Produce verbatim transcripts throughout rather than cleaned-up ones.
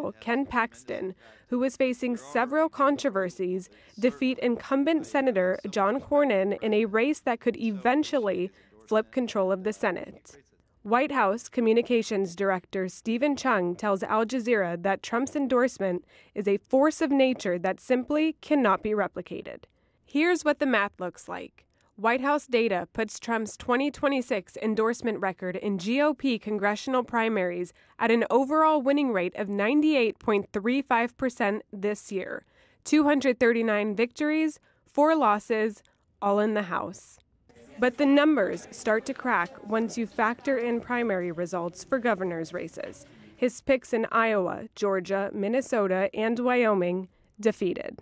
General Ken Paxton, who was facing several controversies, defeat incumbent Senator John Cornyn in a race that could eventually flip control of the Senate. White House Communications Director Stephen Chung tells Al Jazeera that Trump's endorsement is a force of nature that simply cannot be replicated. Here's what the math looks like. White House data puts Trump's twenty twenty-six endorsement record in G O P congressional primaries at an overall winning rate of ninety-eight point three five percent this year, two hundred thirty-nine victories, four losses, all in the House. But the numbers start to crack once you factor in primary results for governor's races. His picks in Iowa, Georgia, Minnesota, and Wyoming defeated.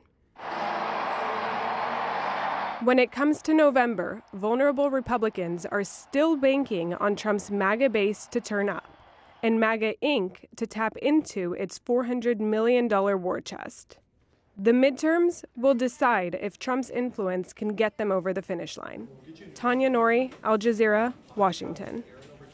When it comes to November, vulnerable Republicans are still banking on Trump's MAGA base to turn up, and MAGA Incorporated to tap into its four hundred million dollars war chest. The midterms will decide if Trump's influence can get them over the finish line. Tanya Nori, Al Jazeera, Washington.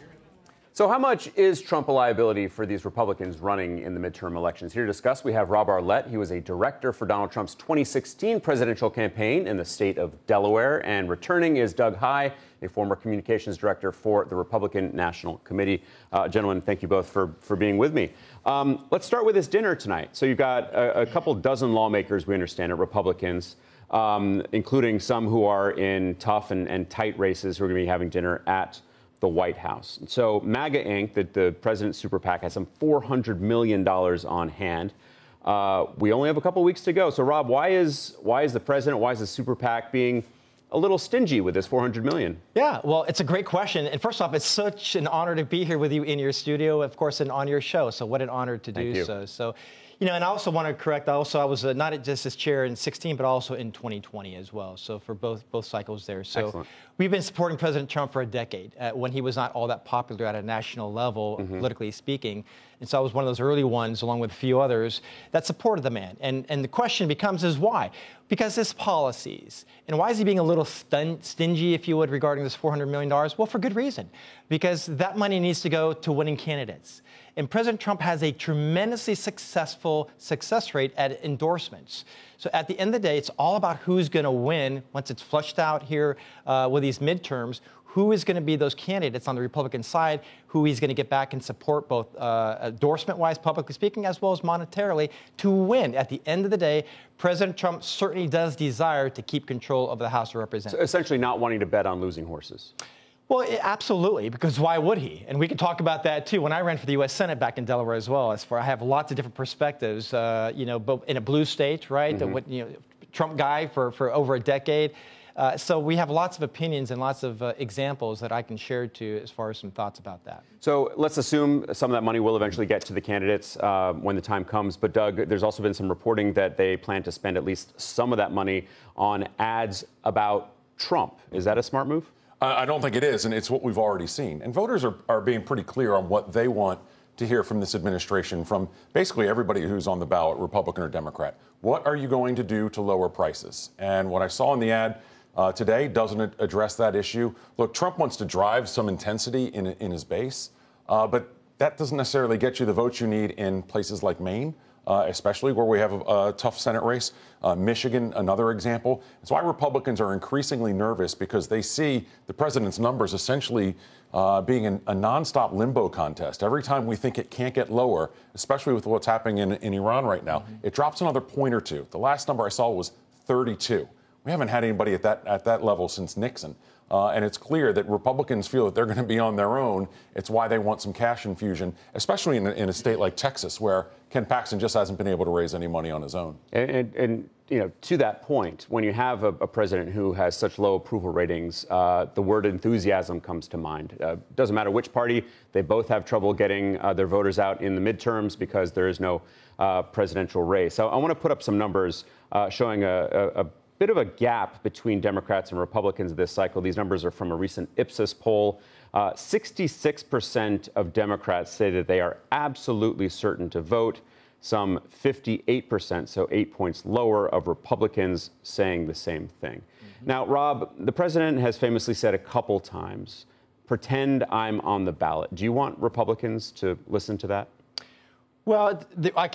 So how much is Trump a liability for these Republicans running in the midterm elections? Here to discuss, we have Rob Arlett. He was a director for Donald Trump's twenty sixteen presidential campaign in the state of Delaware. And returning is Doug Heye, a former communications director for the Republican National Committee. Uh, gentlemen, thank you both for, for being with me. Um, let's start with this dinner tonight. So you've got a, a couple dozen lawmakers, we understand, are Republicans, um, including some who are in tough and, and tight races who are going to be having dinner at the White House. So MAGA Incorporated, the, the president's super PAC, has some four hundred million dollars on hand. Uh, we only have a couple weeks to go. So, Rob, why is why is the president, why is the super PAC being a little stingy with this four hundred million dollars? Yeah, well, it's a great question. And first off, it's such an honor to be here with you in your studio, of course, and on your show. So what an honor to Thank do you. so. So, you know, and I also want to correct, also, I was uh, not just as chair in sixteen, but also in twenty twenty as well. So for both both cycles there. So Excellent. We've been supporting President Trump for a decade uh, when he was not all that popular at a national level, Mm-hmm. politically speaking. And so I was one of those early ones, along with a few others, that supported the man. And, and the question becomes is why? Because his policies. And why is he being a little stun- stingy, if you would, regarding this four hundred million dollars? Well, for good reason. Because that money needs to go to winning candidates. And President Trump has a tremendously successful success rate at endorsements. So at the end of the day, it's all about who's going to win once it's flushed out here uh, with these midterms. Who is going to be those candidates on the Republican side, who he's going to get back and support both uh, endorsement-wise, publicly speaking, as well as monetarily to win. At the end of the day, President Trump certainly does desire to keep control of the House of Representatives. So essentially not wanting to bet on losing horses. Well, it, absolutely, because why would he? And we could talk about that, too. When I ran for the U S Senate back in Delaware as well, as far I have lots of different perspectives, uh, you know, but in a blue state, right? Mm-hmm. The, what, you know, Trump guy for, for over a decade. Uh, so we have lots of opinions and lots of uh, examples that I can share to you as far as some thoughts about that. So let's assume some of that money will eventually get to the candidates uh, when the time comes. But, Doug, there's also been some reporting that they plan to spend at least some of that money on ads about Trump. Is that a smart move? Uh, I don't think it is, and it's what we've already seen. And voters are, are being pretty clear on what they want to hear from this administration, from basically everybody who's on the ballot, Republican or Democrat. What are you going to do to lower prices? And what I saw in the ad Uh, today doesn't address that issue. Look, Trump wants to drive some intensity in, in his base, uh, but that doesn't necessarily get you the votes you need in places like Maine, uh, especially where we have a, a tough Senate race. Uh, Michigan, another example. It's why Republicans are increasingly nervous, because they see the president's numbers essentially uh, being an, a nonstop limbo contest. Every time we think it can't get lower, especially with what's happening in, in Iran right now, mm-hmm. it drops another point or two. The last number I saw was thirty-two. We haven't had anybody at that at that level since Nixon. Uh, and it's clear that Republicans feel that they're going to be on their own. It's why they want some cash infusion, especially in a, in a state like Texas, where Ken Paxton just hasn't been able to raise any money on his own. And, and, and you know, to that point, when you have a, a president who has such low approval ratings, uh, the word enthusiasm comes to mind. Uh, doesn't matter which party, they both have trouble getting uh, their voters out in the midterms because there is no uh, presidential race. So I want to put up some numbers uh, showing a, a, a bit of a gap between Democrats and Republicans this cycle. These numbers are from a recent Ipsos poll. Uh, sixty-six percent of Democrats say that they are absolutely certain to vote. Some fifty-eight percent, so eight points lower, of Republicans saying the same thing. Mm-hmm. Now, Rob, the president has famously said a couple times, pretend I'm on the ballot. Do you want Republicans to listen to that? Well, the, I